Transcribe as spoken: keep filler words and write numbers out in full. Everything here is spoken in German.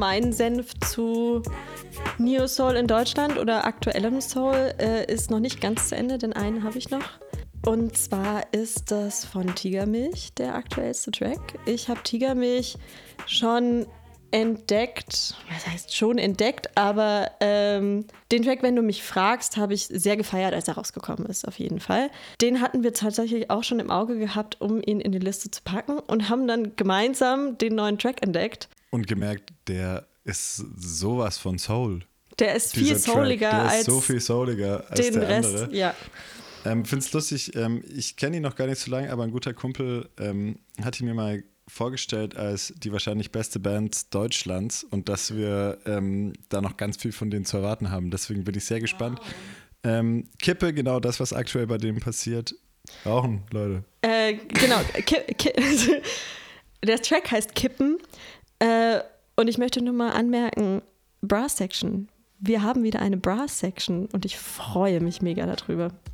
mein Senf zu Neo Soul in Deutschland oder aktuellem Soul äh, ist noch nicht ganz zu Ende, denn einen habe ich noch. Und zwar ist das von Tigermilch der aktuellste Track. Ich habe Tigermilch schon entdeckt, was heißt schon entdeckt, aber ähm, den Track, wenn du mich fragst, habe ich sehr gefeiert, als er rausgekommen ist, auf jeden Fall. Den hatten wir tatsächlich auch schon im Auge gehabt, um ihn in die Liste zu packen und haben dann gemeinsam den neuen Track entdeckt. Und gemerkt, der ist sowas von Soul. Der ist viel Dieser souliger Track, der als ist so viel souliger als den der Rest. andere. Ja. Ähm, Finde es lustig, ähm, ich kenne ihn noch gar nicht so lange, aber ein guter Kumpel ähm, hat ihn mir mal vorgestellt als die wahrscheinlich beste Band Deutschlands und dass wir ähm, da noch ganz viel von denen zu erwarten haben. Deswegen bin ich sehr gespannt. Wow. Ähm, Kippe, genau das, was aktuell bei dem passiert. Rauchen, Leute. Äh, genau. Ki- Ki- Der Track heißt Kippen. Äh, und ich möchte nur mal anmerken, Brass Section. Wir haben wieder eine Brass Section und ich freue mich mega darüber.